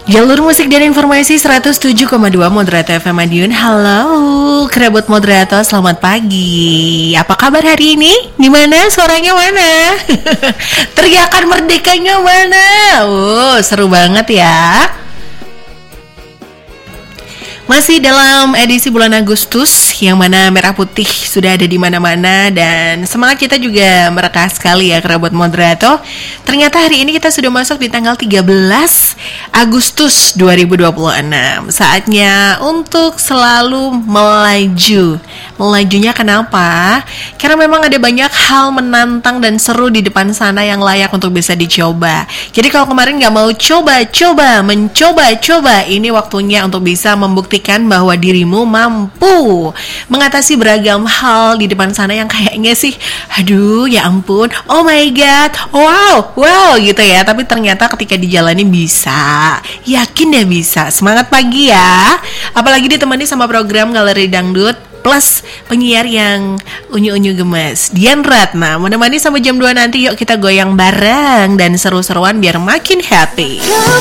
Jalur musik dan informasi 107,2 Moderato FM Madiun. Halo, kerabat Moderato, selamat pagi. Apa kabar hari ini? Gimana? Suaranya mana? Teriakan merdekanya mana? Seru banget ya. Masih dalam edisi bulan Agustus, yang mana merah putih sudah ada di mana-mana, dan semangat kita juga merekah sekali ya kerabat Moderato. Ternyata hari ini kita sudah masuk di tanggal 13 Agustus 2026. Saatnya untuk selalu melaju. Melajunya kenapa? Karena memang ada banyak hal menantang dan seru di depan sana yang layak untuk bisa dicoba. Jadi kalau kemarin gak mau mencoba, ini waktunya untuk bisa membuktikan bahwa dirimu mampu mengatasi beragam hal di depan sana yang kayaknya sih, aduh ya ampun, oh my god, wow gitu ya. Tapi ternyata ketika dijalani bisa, yakin deh bisa. Semangat pagi ya. Apalagi ditemani sama program Galeri Dangdut plus penyiar yang unyu-unyu gemes, Dian Ratna, menemani sampai jam 2 nanti. Yuk kita goyang bareng dan seru-seruan biar makin happy.